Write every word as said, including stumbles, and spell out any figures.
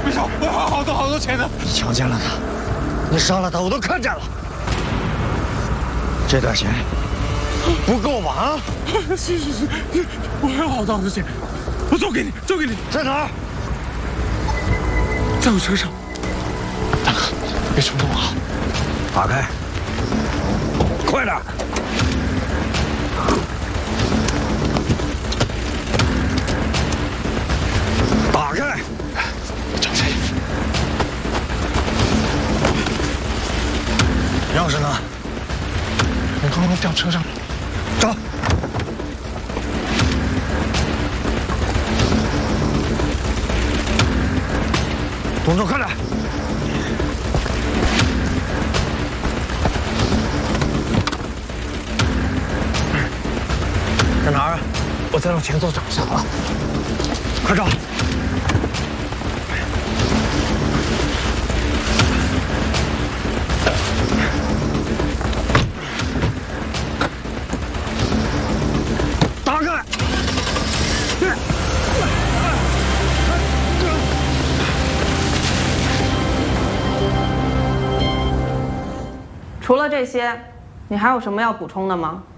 别吵，我有好多好多钱呢。 你强奸了他，你杀了他，我都看见了。这点钱不够吗？啊？ 是是是，我有好多好多钱，我都给你，都给你。 在哪儿？ 在我车上。大哥，别冲动啊！ 打开，快点！打开！ 找谁？ 钥匙呢？ 我刚刚掉车上了。 找。动作快点！在哪儿？ 我在往前座找一下啊！ 快找！打开！ 除了这些，你还有什么要补充的吗？